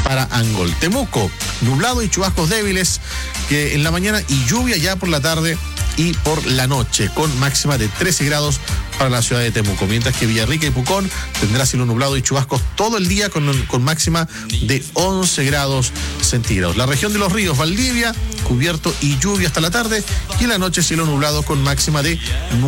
para Angol. Temuco, nublado y chubascos débiles que en la mañana y lluvia ya por la tarde y por la noche, con máxima de 13 grados para la ciudad de Temuco, mientras que Villarrica y Pucón tendrá cielo nublado y chubascos todo el día con máxima de 11 grados centígrados. La región de los ríos, Valdivia, cubierto y lluvia hasta la tarde, y en la noche cielo nublado con máxima de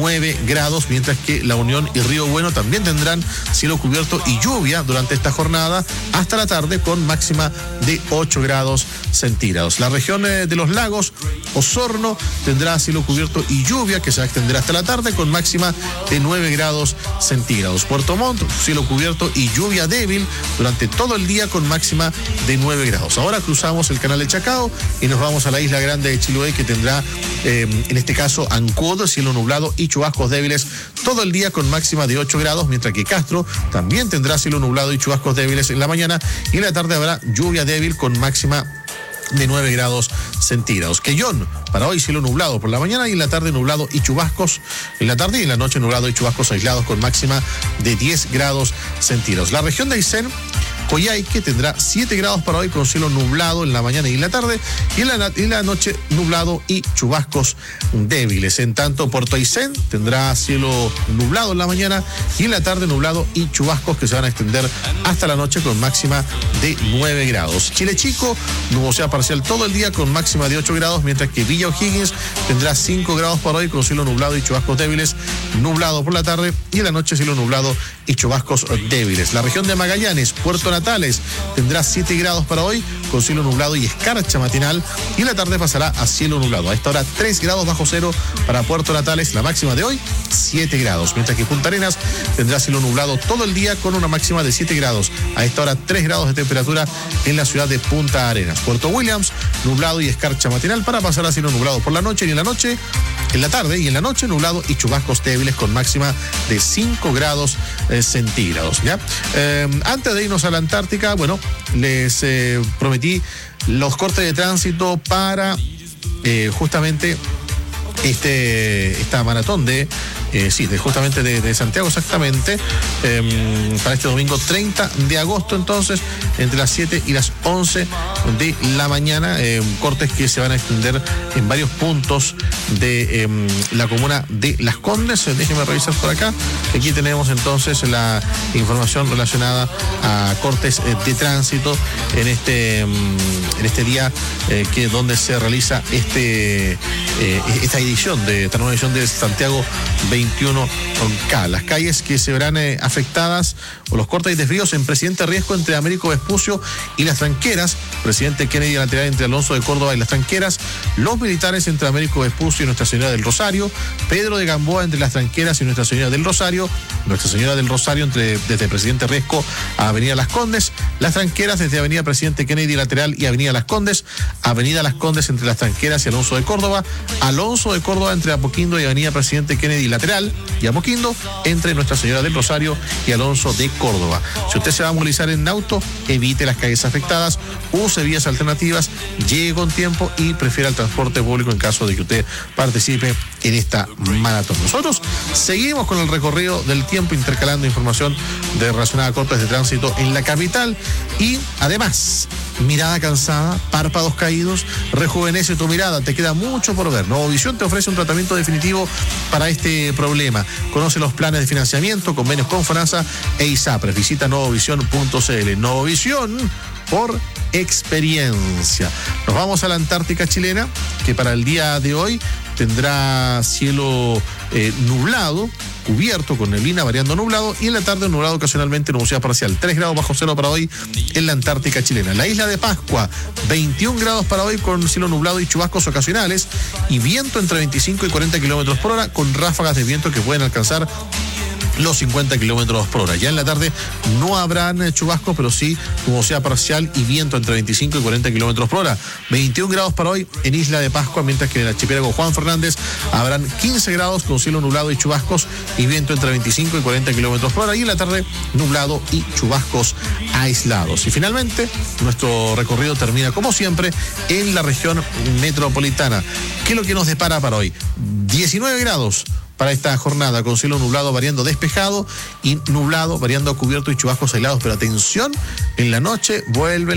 9 grados, mientras que La Unión y Río Bueno también tendrán cielo cubierto y lluvia durante esta jornada hasta la tarde con máxima de 8 grados centígrados. La región de los lagos, Osorno, tendrá cielo cubierto y lluvia que se va a extender hasta la tarde con máxima de 9 grados centígrados. Puerto Montt, cielo cubierto y lluvia débil durante todo el día con máxima de 9 grados. Ahora cruzamos el canal de Chacao y nos vamos a la isla grande de Chiloé, que tendrá en este caso Ancud, cielo nublado y chubascos débiles todo el día con máxima de 8 grados, mientras que Castro también tendrá cielo nublado y chubascos débiles en la mañana, y en la tarde habrá lluvia débil con máxima de 9 grados centígrados. Quellón, para hoy cielo nublado por la mañana y en la tarde nublado y chubascos en la tarde, y en la noche nublado y chubascos aislados con máxima de 10 grados centígrados. La región de Aysén, Coyhaique, tendrá 7 grados para hoy con cielo nublado en la mañana y en la tarde, y en la noche nublado y chubascos débiles. En tanto, Puerto Aysén tendrá cielo nublado en la mañana y en la tarde nublado y chubascos que se van a extender hasta la noche con máxima de 9 grados. Chile Chico, nubosidad parcial todo el día con máxima de 8 grados, mientras que Villa O'Higgins tendrá 5 grados para hoy con cielo nublado y chubascos débiles, nublado por la tarde, y en la noche cielo nublado y chubascos débiles. La región de Magallanes, Puerto Natales, tendrá 7 grados para hoy con cielo nublado y escarcha matinal, y en la tarde pasará a cielo nublado. A esta hora 3 grados bajo cero para Puerto Natales, la máxima de hoy 7 grados, mientras que Punta Arenas tendrá cielo nublado todo el día con una máxima de 7 grados. A esta hora 3 grados de temperatura en la ciudad de Punta Arenas. Puerto Williams, nublado y escarcha matinal para pasar a cielo nublado por la noche, y en la tarde y en la noche nublado y chubascos débiles con máxima de 5 grados centígrados. ¿Ya? Antes de irnos a la Antártica, bueno, les prometí los cortes de tránsito para justamente esta maratón de Santiago, exactamente, para este domingo 30 de agosto, entonces, entre las 7 y las 11 de la mañana, cortes que se van a extender en varios puntos de la comuna de Las Condes. Déjenme revisar por acá, aquí tenemos entonces la información relacionada a cortes de tránsito en este día donde se realiza esta edición esta nueva edición de Santiago 21K. Las calles que se verán afectadas o los cortes y desvíos en Presidente Riesco entre Américo Vespucio y Las Tranqueras, Presidente Kennedy lateral entre Alonso de Córdoba y Las Tranqueras, Los Militares entre Américo Vespucio y Nuestra Señora del Rosario, Pedro de Gamboa entre Las Tranqueras y Nuestra Señora del Rosario, Nuestra Señora del Rosario desde Presidente Riesco a Avenida Las Condes, Las Tranqueras desde Avenida Presidente Kennedy lateral y Avenida Las Condes, Avenida Las Condes entre Las Tranqueras y Alonso de Córdoba, Alonso de Córdoba entre Apoquindo y Avenida Presidente Kennedy lateral, y Apoquindo entre Nuestra Señora del Rosario y Alonso de Córdoba. Si usted se va a movilizar en auto, evite las calles afectadas, use vías alternativas, llegue con tiempo y prefiera el transporte público en caso de que usted participe en esta maratón. Nosotros seguimos con el recorrido del tiempo, intercalando información relacionada a cortes de tránsito en la capital, y además, mirada cansada, párpados caídos, rejuvenece tu mirada, te queda mucho por ver. Novovisión te ofrece un tratamiento definitivo para este problema. Conoce los planes de financiamiento, convenios con FONASA e ISAPRES. Visita novovisión.cl. Novovisión por experiencia. Nos vamos a la Antártica chilena, que para el día de hoy tendrá cielo nublado, cubierto con neblina, variando nublado, y en la tarde nublado ocasionalmente, nubosidad parcial. 3 grados bajo cero para hoy en la Antártica chilena. La isla de Pascua, 21 grados para hoy con cielo nublado y chubascos ocasionales, y viento entre 25 y 40 kilómetros por hora, con ráfagas de viento que pueden alcanzar los 50 kilómetros por hora. Ya en la tarde no habrán chubascos, pero sí nubosidad parcial y viento entre 25 y 40 kilómetros por hora. 21 grados para hoy en Isla de Pascua, mientras que en el archipiélago Juan Fernández habrán 15 grados con cielo nublado y chubascos y viento entre 25 y 40 kilómetros por hora. Y en la tarde nublado y chubascos aislados. Y finalmente, nuestro recorrido termina, como siempre, en la región metropolitana. ¿Qué es lo que nos depara para hoy? 19 grados para esta jornada, con cielo nublado variando despejado y nublado variando cubierto y chubascos aislados. Pero atención, en la noche vuelven